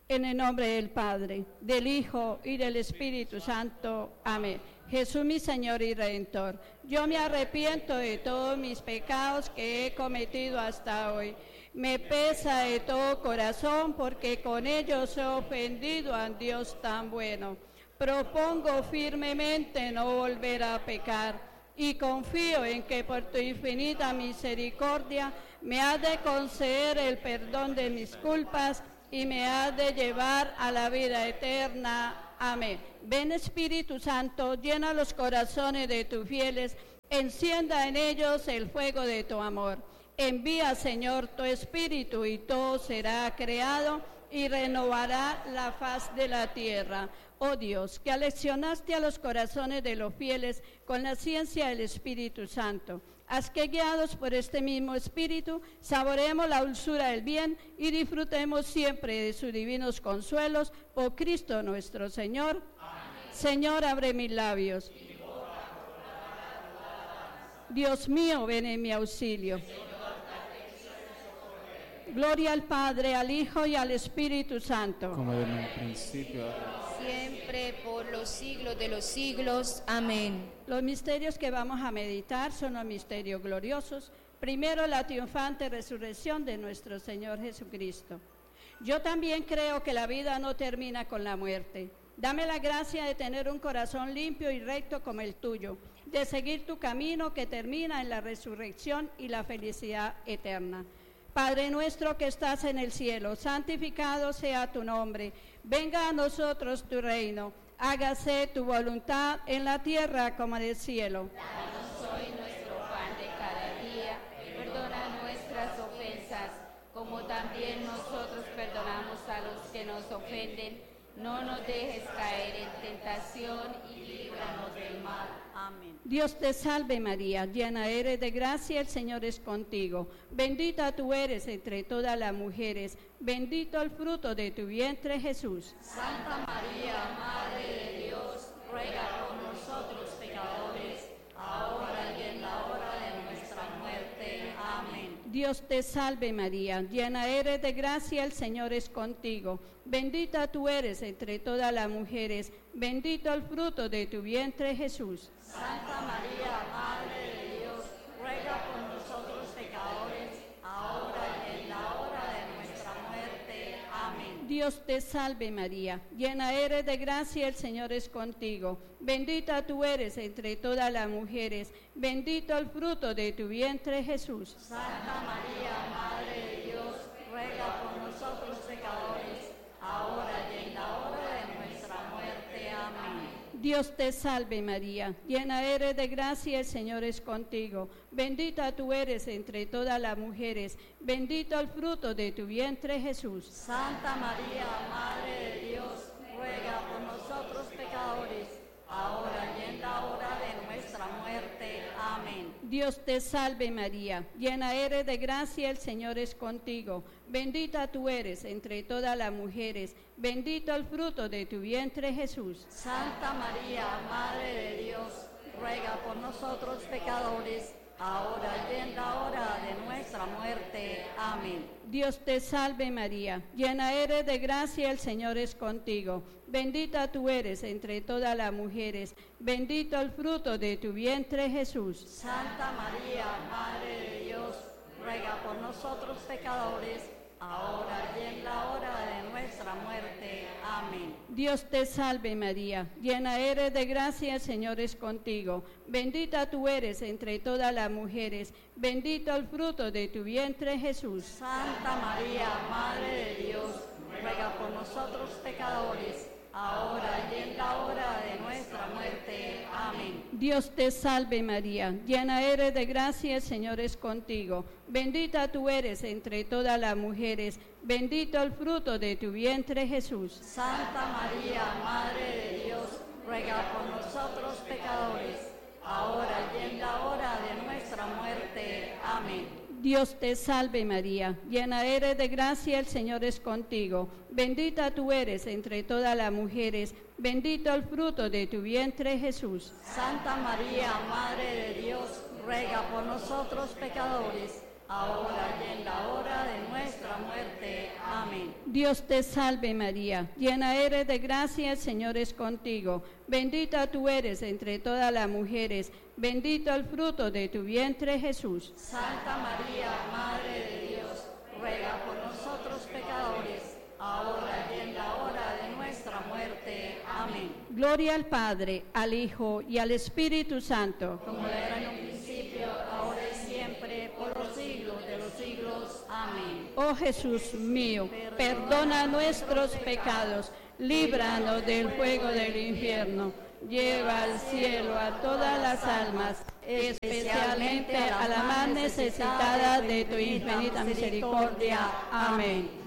En el nombre del Padre, del Hijo y del Espíritu Santo. Amén. Jesús, mi Señor y Redentor, yo me arrepiento de todos mis pecados que he cometido hasta hoy. Me pesa de todo corazón porque con ellos he ofendido a Dios tan bueno. Propongo firmemente no volver a pecar y confío en que por tu infinita misericordia me has de conceder el perdón de mis culpas y me has de llevar a la vida eterna. Amén. Ven, Espíritu Santo, llena los corazones de tus fieles, encienda en ellos el fuego de tu amor. Envía, Señor, tu Espíritu y todo será creado y renovará la faz de la tierra. Oh Dios, que aleccionaste a los corazones de los fieles con la ciencia del Espíritu Santo, haz que guiados por este mismo Espíritu saboreemos la dulzura del bien y disfrutemos siempre de sus divinos consuelos por Cristo nuestro Señor. Amén. Señor, abre mis labios. Dios mío, ven en mi auxilio. Gloria al Padre, al Hijo y al Espíritu Santo. Como en el principio, siempre, por los siglos de los siglos. Amén. Los misterios que vamos a meditar son los misterios gloriosos. Primero, la triunfante resurrección de nuestro Señor Jesucristo. Yo también creo que la vida no termina con la muerte. Dame la gracia de tener un corazón limpio y recto como el tuyo, de seguir tu camino que termina en la resurrección y la felicidad eterna. Padre nuestro que estás en el cielo, santificado sea tu nombre. Venga a nosotros tu reino. Hágase tu voluntad en la tierra como en el cielo. Danos hoy nuestro pan de cada día. Perdona nuestras ofensas, como también nosotros perdonamos a los que nos ofenden. No nos dejes caer en tentación y líbranos del mal. Amén. Dios te salve María, llena eres de gracia, el Señor es contigo. Bendita tú eres entre todas las mujeres, bendito el fruto de tu vientre Jesús. Santa María, Madre de Dios, ruega por nosotros pecadores, ahora y en la hora de nuestra muerte. Amén. Dios te salve María, llena eres de gracia, el Señor es contigo. Bendita tú eres entre todas las mujeres, bendito el fruto de tu vientre Jesús. Santa María, Madre de Dios, ruega por nosotros pecadores, ahora y en la hora de nuestra muerte. Amén. Dios te salve María, llena eres de gracia, el Señor es contigo. Bendita tú eres entre todas las mujeres, bendito el fruto de tu vientre Jesús. Santa María, Madre de Dios, ruega por nosotros pecadores, ahora y en la hora de nuestra muerte. Amén. Dios te salve María, llena eres de gracia, el Señor es contigo. Bendita tú eres entre todas las mujeres, bendito el fruto de tu vientre Jesús. Santa María, Madre de Dios, ruega por nosotros pecadores, ahora y en la hora de nuestra muerte. Amén. Dios te salve María, llena eres de gracia, el Señor es contigo. Bendita tú eres entre todas las mujeres, bendito el fruto de tu vientre Jesús. Santa María, Madre de Dios, ruega por nosotros pecadores, ahora y en la hora de nuestra muerte. Amén. Dios te salve María, llena eres de gracia, el Señor es contigo. Bendita tú eres entre todas las mujeres, bendito el fruto de tu vientre Jesús. Santa María, Madre de Dios, ruega por nosotros pecadores, ahora y en la hora de nuestra muerte. Amén. Dios te salve María, llena eres de gracia, el Señor es contigo. Bendita tú eres entre todas las mujeres, bendito el fruto de tu vientre Jesús. Santa María, Madre de Dios, ruega por nosotros pecadores, ahora y en la hora de nuestra muerte. Amén. Dios te salve María, llena eres de gracia, el Señor es contigo. Bendita tú eres entre todas las mujeres, bendito el fruto de tu vientre Jesús. Santa María, Madre de Dios, ruega por nosotros pecadores, ahora y en la hora de nuestra muerte. Amén. Dios te salve María, llena eres de gracia, el Señor es contigo. Bendita tú eres entre todas las mujeres, bendito el fruto de tu vientre Jesús. Santa María, Madre de Dios, ruega por nosotros pecadores, ahora y en la hora de nuestra muerte. Amén. Dios te salve María, llena eres de gracia, el Señor es contigo. Bendita tú eres entre todas las mujeres, bendito el fruto de tu vientre Jesús. Santa María, Madre de Dios, ruega por nosotros pecadores, ahora y en la hora de nuestra muerte. Amén. Gloria al Padre, al Hijo y al Espíritu Santo. Como era en un principio, ahora y siempre, por los siglos de los siglos. Amén. Oh Jesús mío, perdona nuestros pecados, líbranos del fuego del infierno, lleva al cielo a todas las almas, especialmente a la más necesitada de tu infinita misericordia. Amén.